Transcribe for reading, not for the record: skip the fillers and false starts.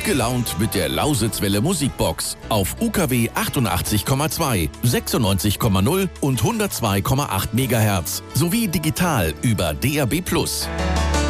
gelaunt mit der Lausitzwelle Musikbox auf UKW 88,2, 96,0 und 102,8 MHz sowie digital über DAB+.